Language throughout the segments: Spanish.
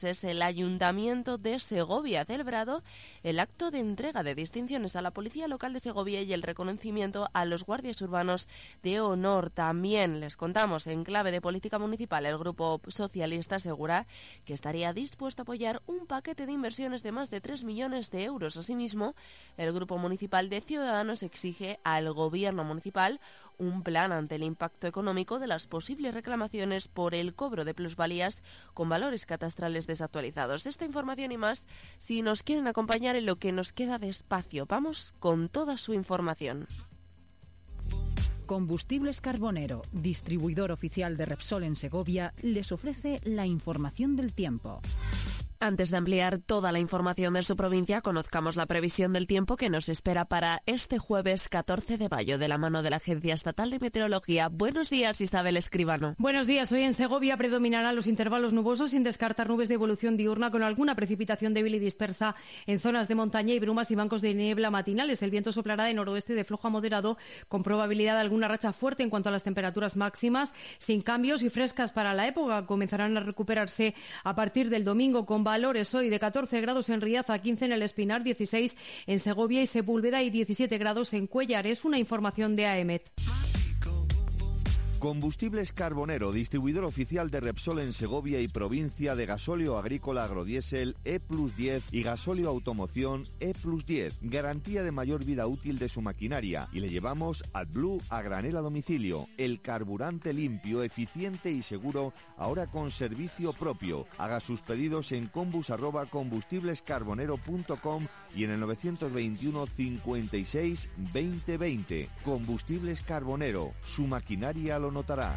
El Ayuntamiento de Segovia ha celebrado el acto de entrega de distinciones a la Policía Local de Segovia y el reconocimiento a los guardias urbanos de honor. También les contamos, en clave de política municipal, el Grupo Socialista asegura que estaría dispuesto a apoyar un paquete de inversiones de más de 3 millones de euros. Asimismo, el Grupo Municipal de Ciudadanos exige al Gobierno municipal un plan ante el impacto económico de las posibles reclamaciones por el cobro de plusvalías con valores catastrales desactualizados. Esta información y más, si nos quieren acompañar en lo que nos queda de espacio, vamos con toda su información. Combustibles Carbonero, distribuidor oficial de Repsol en Segovia, les ofrece la información del tiempo. Antes de ampliar toda la información de su provincia, conozcamos la previsión del tiempo que nos espera para este jueves 14 de mayo, de la mano de la Agencia Estatal de Meteorología. Buenos días, Isabel Escribano. Buenos días. Hoy en Segovia predominarán los intervalos nubosos, sin descartar nubes de evolución diurna, con alguna precipitación débil y dispersa en zonas de montaña y brumas y bancos de niebla matinales. El viento soplará de noroeste de flojo a moderado, con probabilidad de alguna racha fuerte en cuanto a las temperaturas máximas, sin cambios y frescas para la época. Comenzarán a recuperarse a partir del domingo, con valores hoy de 14 grados en Riaza, 15 en El Espinar, 16 en Segovia y Sepúlveda y 17 grados en Cuéllar. Es una información de AEMET. Combustibles Carbonero, distribuidor oficial de Repsol en Segovia y provincia, de gasóleo agrícola agrodiésel E+10 y gasóleo automoción E+10. Garantía de mayor vida útil de su maquinaria. Y le llevamos AdBlue a granel a domicilio. El carburante limpio, eficiente y seguro, ahora con servicio propio. Haga sus pedidos en combus@combustiblescarbonero.com y en el 921 56 20 20. Combustibles Carbonero, su maquinaria lo notará.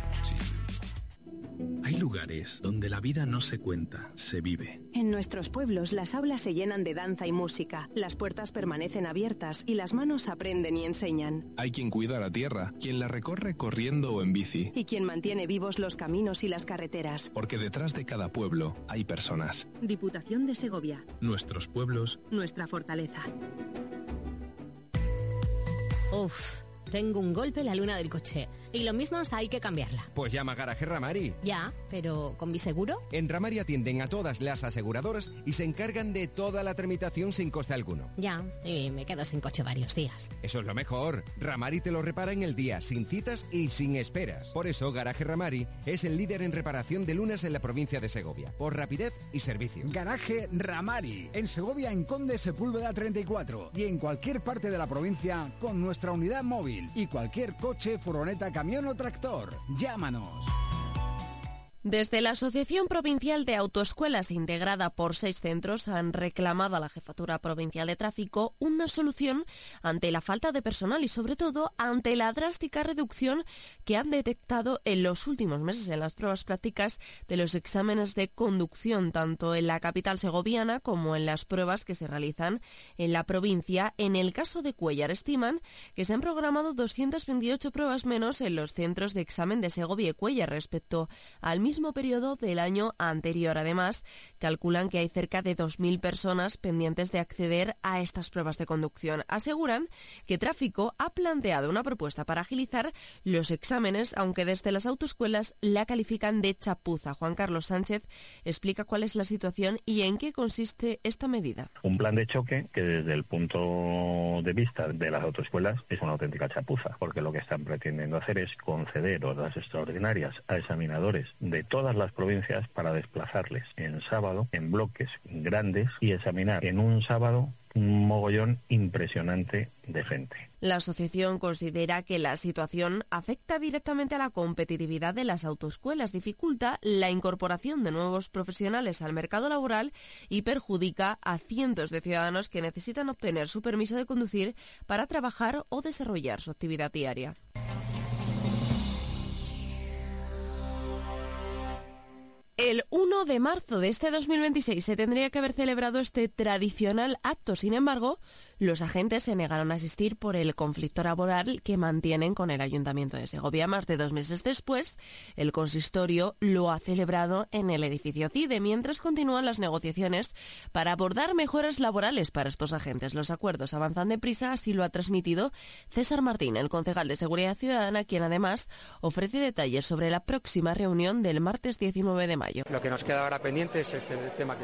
Hay lugares donde la vida no se cuenta, se vive. En nuestros pueblos las aulas se llenan de danza y música, las puertas permanecen abiertas y las manos aprenden y enseñan. Hay quien cuida la tierra, quien la recorre corriendo o en bici. Y quien mantiene vivos los caminos y las carreteras. Porque detrás de cada pueblo hay personas. Diputación de Segovia. Nuestros pueblos. Nuestra fortaleza. Uf. Tengo un golpe en la luna del coche. Y lo mismo hasta hay que cambiarla. Pues llama a Garaje Ramari. Ya, pero ¿con mi seguro? En Ramari atienden a todas las aseguradoras y se encargan de toda la tramitación sin coste alguno. Ya, y me quedo sin coche varios días. Eso es lo mejor. Ramari te lo repara en el día, sin citas y sin esperas. Por eso Garaje Ramari es el líder en reparación de lunas en la provincia de Segovia. Por rapidez y servicio. Garaje Ramari. En Segovia, en Conde Sepúlveda 34. Y en cualquier parte de la provincia con nuestra unidad móvil. Y cualquier coche, furgoneta, camión o tractor. Llámanos. Desde la Asociación Provincial de Autoescuelas, integrada por 6 centros, han reclamado a la Jefatura Provincial de Tráfico una solución ante la falta de personal y, sobre todo, ante la drástica reducción que han detectado en los últimos meses en las pruebas prácticas de los exámenes de conducción, tanto en la capital segoviana como en las pruebas que se realizan en la provincia. En el caso de Cuéllar, estiman que se han programado 228 pruebas menos en los centros de examen de Segovia y Cuéllar respecto al mismo periodo del año anterior. Además, calculan que hay cerca de 2.000 personas pendientes de acceder a estas pruebas de conducción. Aseguran que Tráfico ha planteado una propuesta para agilizar los exámenes, aunque desde las autoescuelas la califican de chapuza. Juan Carlos Sánchez explica cuál es la situación y en qué consiste esta medida. Un plan de choque que desde el punto de vista de las autoescuelas es una auténtica chapuza, porque lo que están pretendiendo hacer es conceder horas extraordinarias a examinadores de todas las provincias para desplazarles en sábado en bloques grandes y examinar en un sábado un mogollón impresionante de gente. La asociación considera que la situación afecta directamente a la competitividad de las autoescuelas, dificulta la incorporación de nuevos profesionales al mercado laboral y perjudica a cientos de ciudadanos que necesitan obtener su permiso de conducir para trabajar o desarrollar su actividad diaria. El 1 de marzo de este 2026 se tendría que haber celebrado este tradicional acto. Sin embargo, Los agentes se negaron a asistir por el conflicto laboral que mantienen con el Ayuntamiento de Segovia. Más de 2 meses después, el consistorio lo ha celebrado en el edificio CIDE, mientras continúan las negociaciones para abordar mejoras laborales para estos agentes. Los acuerdos avanzan deprisa, así lo ha transmitido César Martín, el concejal de Seguridad Ciudadana, quien además ofrece detalles sobre la próxima reunión del martes 19 de mayo. Lo que nos queda ahora pendiente es este tema